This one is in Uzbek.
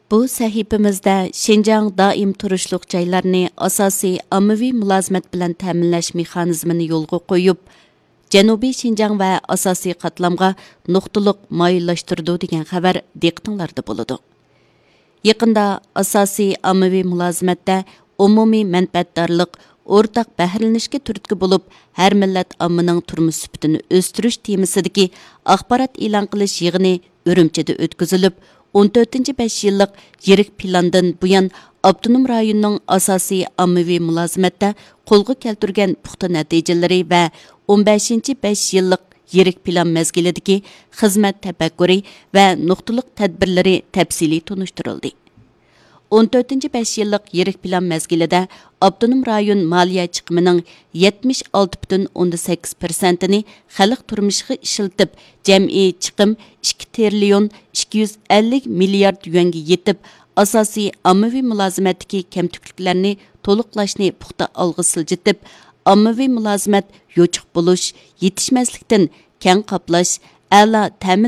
Bu sahifamizda Şinjan daim turishliq joylarni asosiy ommaviy mulozimat bilan ta'minlash mexanizmini yo'lga qo'yib, Janubiy Şinjan va asosiy qatlamga nuqtaliq moyillashtirdi degan xabar diqqatinglarda bo'ladi. Yaqinda asosiy ommaviy mulozimatda umumiy manfaatdorlik, o'rtaq bahrilanishga turtki bo'lib, har millat ommaning turmush sifatini o'stirish temasidagi axborot e'lon qilish yig'ini Urumchida o'tkazilib, 14-5 yillik yirik plandan buyon Abdunum rayonining asosiy ommaviy mulozimatda qo'lga keltirgan puxta natijalari va 15-5 yillik yirik plan mezgilidagi xizmat tafakkuri va nuqtaliq tadbirlari tafsiliy tunishtirildi. 14-5 yillik yirik plan mezgilida Abdunum rayon maliya chiqimining 76,8%ni xalq turmushiga ishiltib, jam'iy chiqim 2 trillion 250 milliard yuanga yetib, asosiy ommaviy mulozimatdagi kamtukliklarni to'liqlashni puxta olg'a siljitib, ommaviy mulozimat yo'chiq bo'lish, yetishmaslikdan keng qoplash, a'lo ta'min